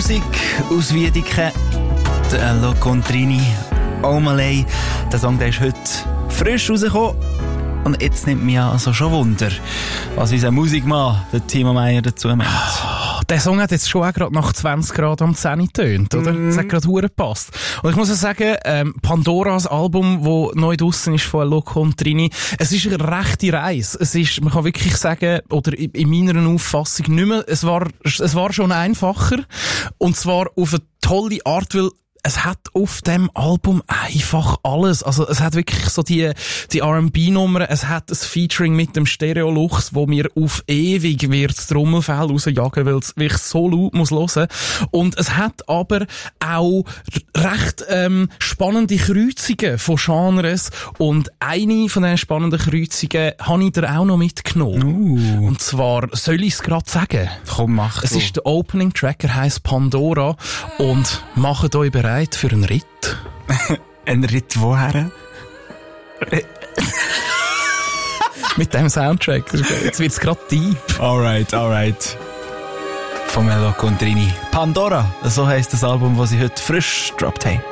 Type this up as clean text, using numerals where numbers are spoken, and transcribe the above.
Musik aus Wiedeke, der Locontrini, Omalay. Der Song der ist heute frisch rausgekommen. Und jetzt nimmt mich also schon Wunder, was unser Musikmann, der Timo Meyer, dazu meint. Der Song hat jetzt schon auch gerade nach 20 Grad am 10 getönt, oder? Das hat gerade verdammt gepasst. Und ich muss auch sagen, Pandoras Album, das neu draussen ist von Locontrini, es ist eine rechte Reise. Es ist, man kann wirklich sagen, oder in meiner Auffassung nicht mehr, es war schon einfacher. Und zwar auf eine tolle Art, weil es hat auf dem Album einfach alles. Also, es hat wirklich so die R&B-Nummern. Es hat ein Featuring mit dem Stereo-Lux, wo mir auf ewig wird das Trommelfell rausjagen, weil es wirklich so laut muss hören. Und es hat aber auch recht, spannende Kreuzungen von Genres. Und eine von diesen spannenden Kreuzungen habe ich dir auch noch mitgenommen. Und zwar, soll ich es gerade sagen? Komm, mach Es ist der Opening-Track, er heisst Pandora. Und macht euch bereit für einen Ritt. Ein Ritt woher? Mit dem Soundtrack. Jetzt wird's gerade deep. Alright. Von Locontrini. Pandora, so heisst das Album, das sie heute frisch gedroppt haben.